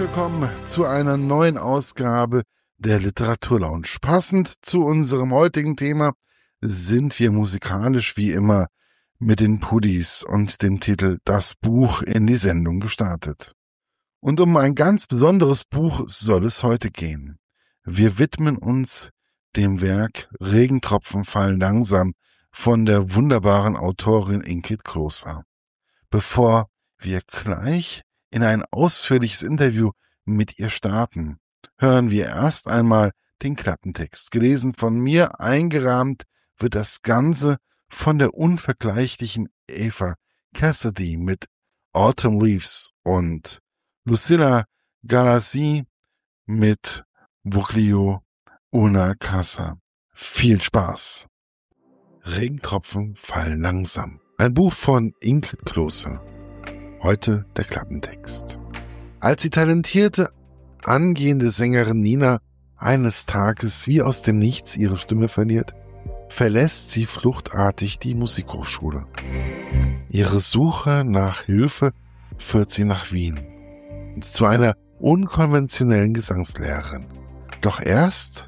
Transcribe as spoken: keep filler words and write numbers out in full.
willkommen zu einer neuen Ausgabe der Literaturlounge. Passend zu unserem heutigen Thema sind wir musikalisch wie immer mit den Puddies und dem Titel Das Buch in die Sendung gestartet. Und um ein ganz besonderes Buch soll es heute gehen. Wir widmen uns dem Werk Regentropfen fallen langsam von der wunderbaren Autorin Ingrid Kloser. Bevor wir gleich in ein ausführliches Interview mit ihr starten, hören wir erst einmal den Klappentext. Gelesen von mir, eingerahmt wird das Ganze von der unvergleichlichen Eva Cassidy mit Autumn Leaves und Lucilla Galassi mit Vuglio una casa. Viel Spaß! Regentropfen fallen langsam. Ein Buch von Ingrid Kloser. Heute der Klappentext. Als die talentierte, angehende Sängerin Nina eines Tages wie aus dem Nichts ihre Stimme verliert, verlässt sie fluchtartig die Musikhochschule. Ihre Suche nach Hilfe führt sie nach Wien und zu einer unkonventionellen Gesangslehrerin. Doch erst,